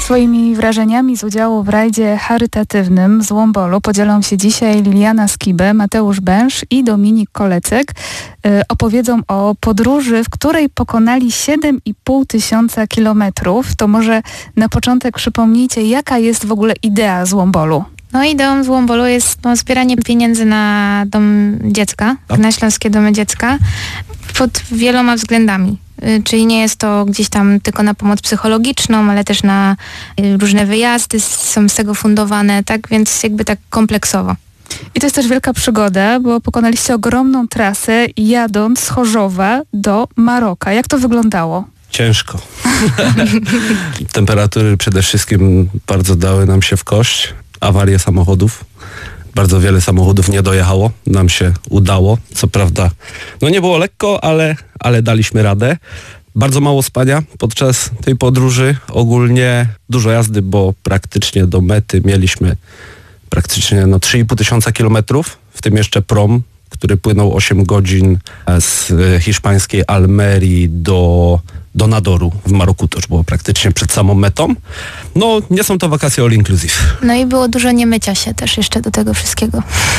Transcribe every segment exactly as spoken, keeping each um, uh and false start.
Swoimi wrażeniami z udziału w rajdzie charytatywnym z Wombolu podzielą się dzisiaj Liliana Skibe, Mateusz Bęż i Dominik Kolecek. Yy, opowiedzą o podróży, w której pokonali siedem i pół tysiąca kilometrów. To może na początek przypomnijcie, jaka jest w ogóle idea z Wombolu? No ideą z Wombolu jest no, zbieranie pieniędzy na dom dziecka, A? na Śląskie Domy Dziecka pod wieloma względami. Y, Czyli nie jest to gdzieś tam tylko na pomoc psychologiczną, ale też na y, różne wyjazdy są z tego fundowane, tak więc jakby tak kompleksowo. I to jest też wielka przygoda, bo pokonaliście ogromną trasę jadąc z Chorzowa do Maroka. Jak to wyglądało? Ciężko. Temperatury przede wszystkim bardzo dały nam się w kość. Awarie samochodów. Bardzo wiele samochodów nie dojechało. Nam się udało. Co prawda, no nie było lekko, ale, ale daliśmy radę. Bardzo mało spania podczas tej podróży. Ogólnie dużo jazdy, bo praktycznie do mety mieliśmy praktycznie no, trzy i pół tysiąca kilometrów. W tym jeszcze prom, który płynął osiem godzin z hiszpańskiej Almerii do, do Nadoru w Maroku. To już było praktycznie przed samą metą. No, nie są to wakacje all inclusive. No i było dużo niemycia się też jeszcze do tego wszystkiego.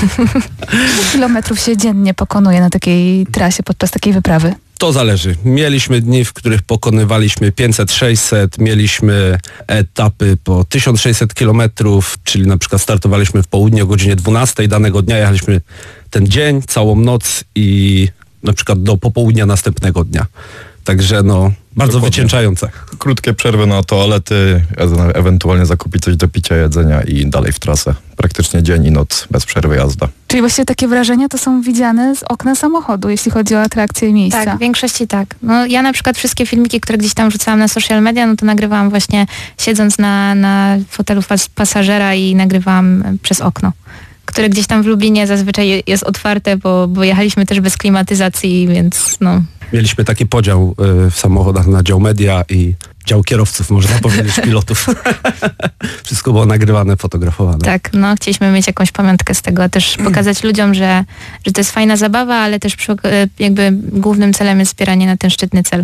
Ile kilometrów się dziennie pokonuje na takiej trasie podczas takiej wyprawy? To zależy. Mieliśmy dni, w których pokonywaliśmy pięćset sześćset, mieliśmy etapy po tysiąc sześćset kilometrów, czyli na przykład startowaliśmy w południe o godzinie dwunastej danego dnia, jechaliśmy ten dzień, całą noc i na przykład do popołudnia następnego dnia. Także no, bardzo Dokładnie. wycieńczające. Krótkie przerwy na toalety, e- ewentualnie zakupić coś do picia, jedzenia i dalej w trasę. Praktycznie dzień i noc, bez przerwy jazda. Czyli właściwie takie wrażenia to są widziane z okna samochodu, jeśli chodzi o atrakcje i miejsca. Tak, w większości tak. No, ja na przykład wszystkie filmiki, które gdzieś tam wrzucałam na social media, no to nagrywałam właśnie siedząc na, na fotelu pas- pasażera i nagrywałam przez okno, które gdzieś tam w Lublinie zazwyczaj jest otwarte, bo, bo jechaliśmy też bez klimatyzacji, więc no... Mieliśmy taki podział y, w samochodach na dział media i dział kierowców, można powiedzieć, pilotów. Wszystko było nagrywane, fotografowane. Tak, no chcieliśmy mieć jakąś pamiątkę z tego, a też pokazać ludziom, że, że to jest fajna zabawa, ale też przy, jakby głównym celem jest wspieranie na ten szczytny cel.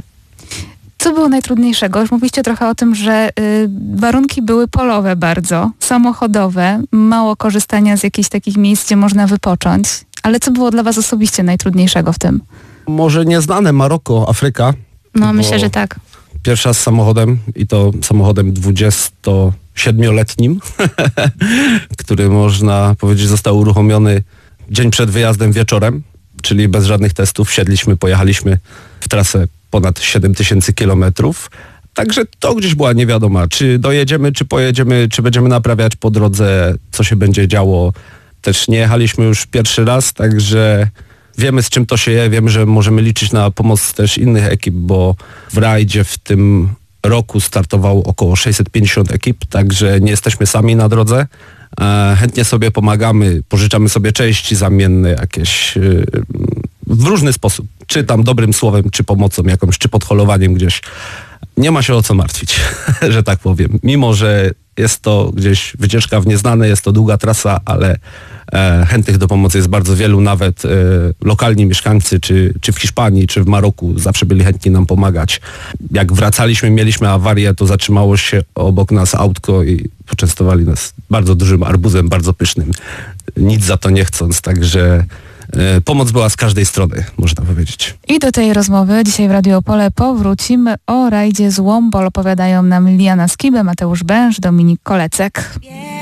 Co było najtrudniejszego? Już mówiliście trochę o tym, że y, warunki były polowe bardzo, samochodowe, mało korzystania z jakichś takich miejsc, gdzie można wypocząć. Ale co było dla was osobiście najtrudniejszego w tym? Może nieznane Maroko, Afryka. No bo myślę, że tak. Pierwszy raz samochodem i to samochodem dwudziestosiedmioletnim, który można powiedzieć został uruchomiony dzień przed wyjazdem wieczorem, czyli bez żadnych testów. Siedliśmy, pojechaliśmy w trasę ponad siedem tysięcy kilometrów. Także to gdzieś była niewiadoma, czy dojedziemy, czy pojedziemy, czy będziemy naprawiać po drodze, co się będzie działo. Też nie jechaliśmy już pierwszy raz, także wiemy, z czym to się je, wiemy, że możemy liczyć na pomoc też innych ekip, bo w rajdzie w tym roku startowało około sześćset pięćdziesiąt ekip, także nie jesteśmy sami na drodze. E, chętnie sobie pomagamy, pożyczamy sobie części zamienne jakieś yy, w różny sposób, czy tam dobrym słowem, czy pomocą jakąś, czy podholowaniem gdzieś. Nie ma się o co martwić, że tak powiem. Mimo, że jest to gdzieś wycieczka w nieznane, jest to długa trasa, ale e, chętnych do pomocy jest bardzo wielu, nawet e, lokalni mieszkańcy, czy, czy w Hiszpanii, czy w Maroku zawsze byli chętni nam pomagać. Jak wracaliśmy, mieliśmy awarię, to zatrzymało się obok nas autko i poczęstowali nas bardzo dużym arbuzem, bardzo pysznym, nic za to nie chcąc, także e, pomoc była z każdej strony, można powiedzieć. I do tej rozmowy dzisiaj w Radio Opole powrócimy. O rajdzie z Wombol opowiadają nam Liliana Skibe, Mateusz Bęż, Dominik Kolecek.